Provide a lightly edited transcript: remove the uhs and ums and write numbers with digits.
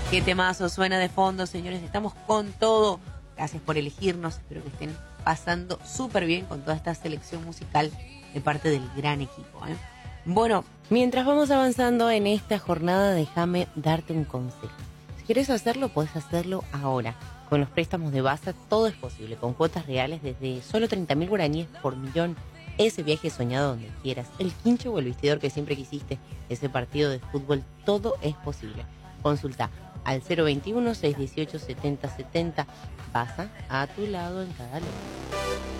Qué temazo suena de fondo, señores. Estamos con todo. Gracias por elegirnos. Espero que estén pasando súper bien con toda esta selección musical de parte del gran equipo, ¿eh? Bueno, mientras vamos avanzando en esta jornada, déjame darte un consejo. Si quieres hacerlo, puedes hacerlo ahora. Con los préstamos de Basa todo es posible, con cuotas reales desde solo 30.000 guaraníes por millón. Ese viaje soñado donde quieras, el quincho o el vestidor que siempre quisiste, ese partido de fútbol, todo es posible. Consulta al 021-618-7070. Basa, a tu lado en cada lugar.